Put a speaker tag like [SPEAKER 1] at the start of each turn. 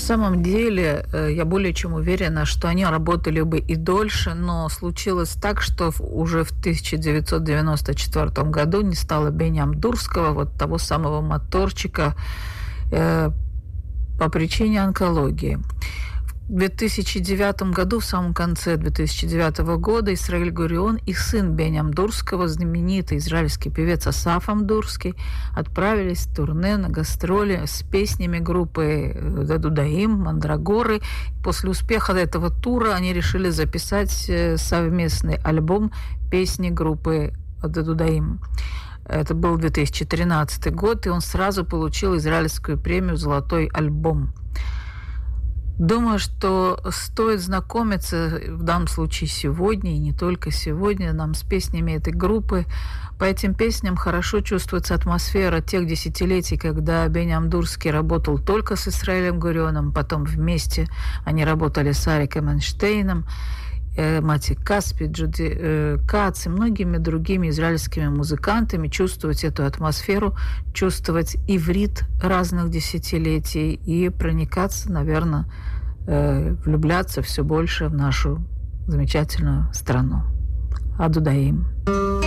[SPEAKER 1] самом деле, я более чем уверена, что они работали бы и дольше, но случилось так, что уже в 1994 году не стало Бени Амдурского, вот того самого моторчика, по причине онкологии. В 2009 году, в самом конце 2009 года, Исраиль Гурион и сын Бени Амдурского, знаменитый израильский певец Асаф Амдурский, отправились в турне на гастроли с песнями группы Дадудаим, Мандрагоры. После успеха этого тура они решили записать совместный альбом песни группы Дадудаим. Это был 2013 год, и он сразу получил израильскую премию «Золотой альбом». Думаю, что стоит знакомиться в данном случае сегодня, и не только сегодня, нам с песнями этой группы. По этим песням хорошо чувствуется атмосфера тех десятилетий, когда Бени Амдурский работал только с Исраилем Гурионом, потом вместе они работали с Ариком Эйнштейном, Мати Каспи, Джуди Кац и многими другими израильскими музыкантами, чувствовать эту атмосферу, чувствовать иврит разных десятилетий и проникаться, наверное, влюбляться все больше в нашу замечательную страну. Адудаим.